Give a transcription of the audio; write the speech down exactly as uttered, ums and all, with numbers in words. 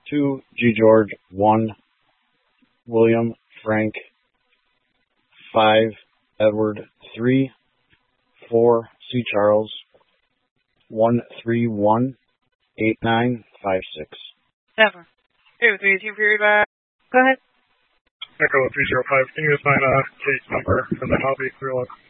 two, G. George, one, William, Frank, five, Edward, three, four, C. Charles, one, three, one, eight, nine, five, six. Seven. Okay, with me, team period back. Go ahead. Echo three zero five, can you assign a case number for the hobby gorilla?